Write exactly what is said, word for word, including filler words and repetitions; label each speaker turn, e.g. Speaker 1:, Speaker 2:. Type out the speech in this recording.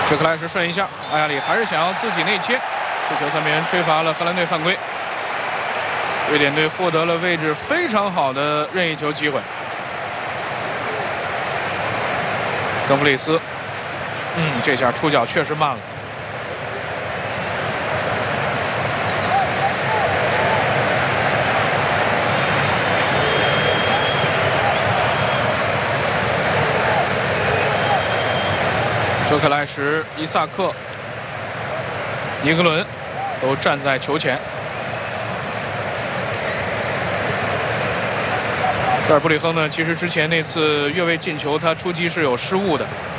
Speaker 1: 这克莱什顺一下，艾亚里还是想要自己内切，这球三边吹罚了荷兰队犯规。瑞典队获得了位置非常好的任意球机会。邓弗里斯，嗯，这下出脚确实慢了。哲克莱什、伊萨克、尼格伦都站在球前。德尔布里亨呢，其实之前那次越位进球，他出击是有失误的。